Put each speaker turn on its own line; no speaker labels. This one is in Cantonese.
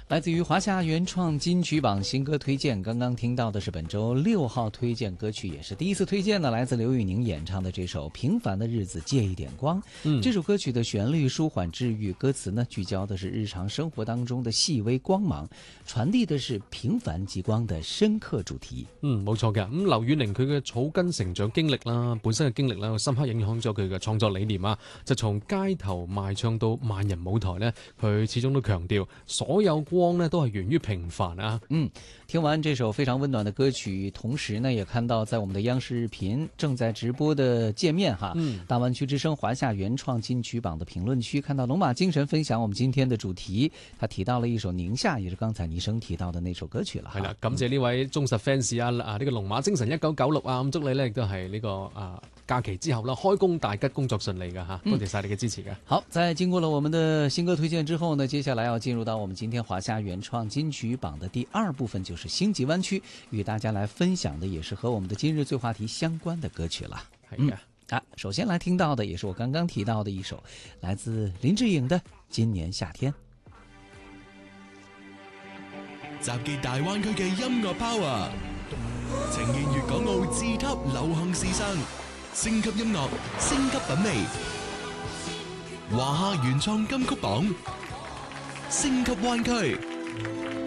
来自于华夏原创金曲榜新歌推荐，刚刚听到的是本周6号推荐歌曲，也是第一次推荐的，来自刘宇宁演唱的这首《平凡的日子借一点光》。这首歌曲的旋律舒缓治愈，歌詞呢聚焦的是日常生活當中的細微光芒，傳遞的是平凡即光的深刻主題。
冇錯嘅。咁劉宇寧佢嘅草根成長經歷啦，本身嘅經歷啦，深刻影響咗佢嘅創作理念啊。就從街頭賣唱到萬人舞台呢，佢始終都強調所有光呢都係源於平凡啊。
聽完這首非常溫暖的歌曲，同時呢也看到在我們的央視日頻正在直播的界面哈，大灣區之聲華夏原創金曲榜的評論區，看到龍馬精神分享我們今天的主題，他提到了一首寧夏，也是剛才倪生提到的那首歌曲啦。
係啦，感謝呢位忠實 fans 啊，呢個龍馬精神1996啊，咁祝你呢亦都係呢個假期之後啦，開工大吉，工作順利㗎嚇，多謝晒你嘅支持嘅。
好，在經過了我們的新歌推薦之後呢，接下來要進入到我們今天華夏原創金曲榜的第二部分，就是星際灣區，與大家來分享的也是和我們的今日最話題相關的歌曲了。
係嘅。
首先來聽到的也是我剛剛提到的一首，來自林志穎的《今年夏天》。
集結大灣區嘅音樂 power， 呈現粵港澳自級流行時尚，升級音樂，升級品味。華夏原創金曲榜，升級灣區。